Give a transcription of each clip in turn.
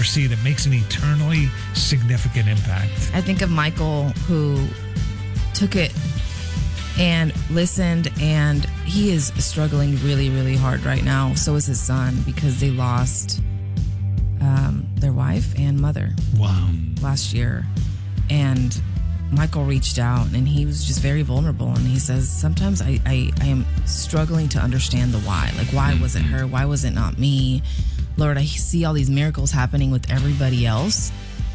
KLRC that makes an eternally significant impact. I think of Michael, who took it and listened, and he is struggling really, really hard right now. So is his son, because they lost their wife and mother last year. And Michael reached out, and he was just very vulnerable. And he says, sometimes I am struggling to understand the why. Like, why was it her? Why was it not me? Lord, I see all these miracles happening with everybody else.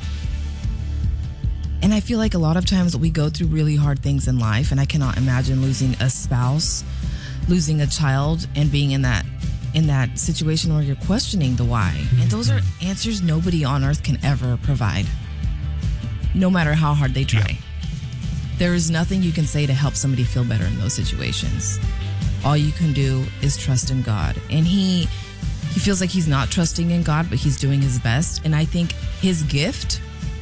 And I feel like a lot of times we go through really hard things in life, and I cannot imagine losing a spouse, losing a child, and being in that situation where you're questioning the why. And those are answers nobody on earth can ever provide, no matter how hard they try. Yeah. There is nothing you can say to help somebody feel better in those situations. All you can do is trust in God. And he feels like he's not trusting in God, but he's doing his best. And I think his gift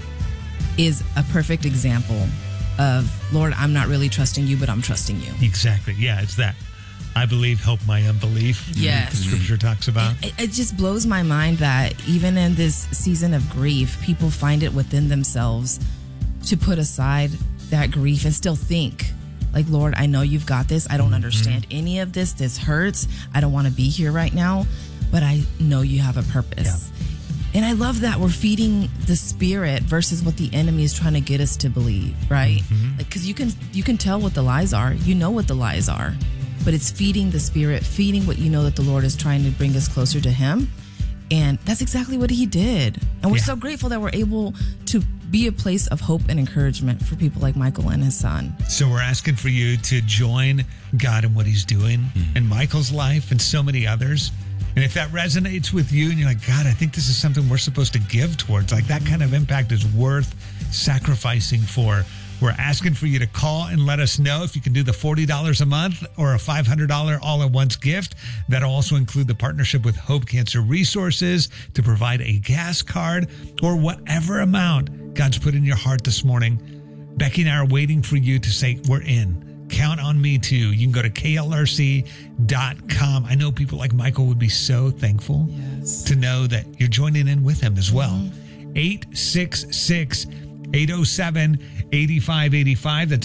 is a perfect example of, Lord, I'm not really trusting you, but I'm trusting you. Exactly. Yeah, it's that. I believe, help my unbelief. Yes. The scripture talks about. It just blows my mind that even in this season of grief, people find it within themselves to put aside that grief and still think, like, Lord, I know you've got this. I don't understand any of this. This hurts. I don't want to be here right now, but I know you have a purpose. Yeah. And I love that we're feeding the Spirit versus what the enemy is trying to get us to believe, right? Like, because you can tell what the lies are. You know what the lies are. But it's feeding the Spirit, feeding what you know that the Lord is trying to bring us closer to him. And that's exactly what he did. And we're so grateful that we're able to be a place of hope and encouragement for people like Michael and his son. So we're asking for you to join God in what he's doing in Michael's life and so many others. And if that resonates with you and you're like, God, I think this is something we're supposed to give towards, like that kind of impact is worth sacrificing for. We're asking for you to call and let us know if you can do the $40 a month or a $500 all-at-once gift. That'll also include the partnership with Hope Cancer Resources to provide a gas card, or whatever amount God's put in your heart this morning. Becky and I are waiting for you to say, we're in. Count on me too. You can go to KLRC.com. I know people like Michael would be so thankful to know that you're joining in with him as well. 866-807-8585. That's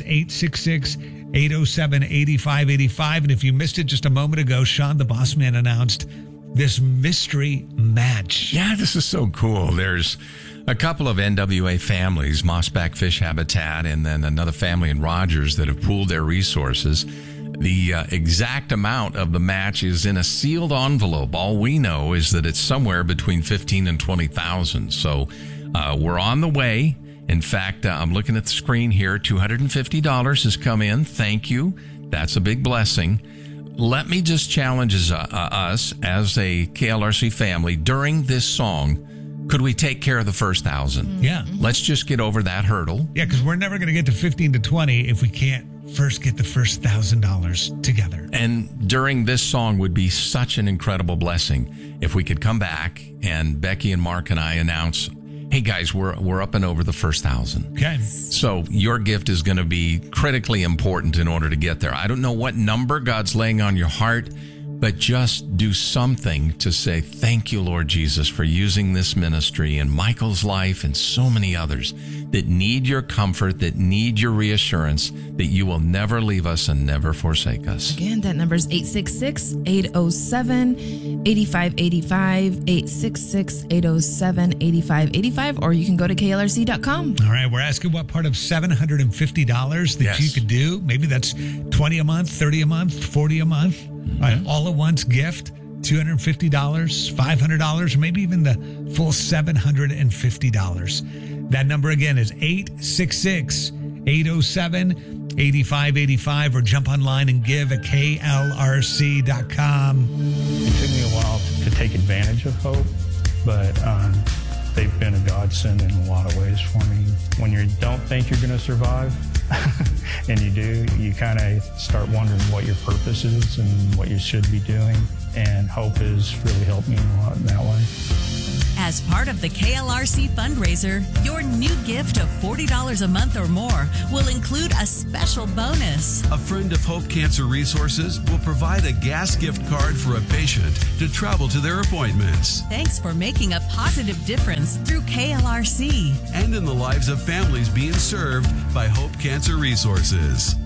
866-807-8585. And if you missed it just a moment ago, Sean, the boss man, announced this mystery match. Yeah, this is so cool. There's a couple of NWA families, Mossback Fish Habitat, and then another family in Rogers that have pooled their resources. The exact amount of the match is in a sealed envelope. All we know is that it's somewhere between $15,000 and $20,000. So we're on the way. In fact, I'm looking at the screen here. $250 has come in. Thank you. That's a big blessing. Let me just challenge us as a KLRC family during this song. Could we take care of the first 1,000? Yeah. Let's just get over that hurdle. Yeah, because we're never going to get to 15 to 20 if we can't first get the first $1,000 together. And during this song would be such an incredible blessing if we could come back and Becky and Mark and I announce, hey guys, we're up and over the first 1,000. Okay. So your gift is going to be critically important in order to get there. I don't know what number God's laying on your heart, but just do something to say, thank you, Lord Jesus, for using this ministry in Michael's life and so many others that need your comfort, that need your reassurance, that you will never leave us and never forsake us. Again, that number is 866-807-8585, 866-807-8585, or you can go to KLRC.com. All right, we're asking what part of $750 that you could do. Maybe that's 20 a month, 30 a month, 40 a month. An all-at-once gift, $250, $500, or maybe even the full $750. That number again is 866-807-8585, or jump online and give at KLRC.com. It took me a while to take advantage of Hope, but they've been a godsend in a lot of ways for me. When you don't think you're going to survive, and you do, you kind of start wondering what your purpose is and what you should be doing. And Hope has really helped me a lot in that way. As part of the KLRC fundraiser, your new gift of $40 a month or more will include a special bonus. A friend of Hope Cancer Resources will provide a gas gift card for a patient to travel to their appointments. Thanks for making a positive difference through KLRC And in the lives of families being served by Hope Cancer Resources.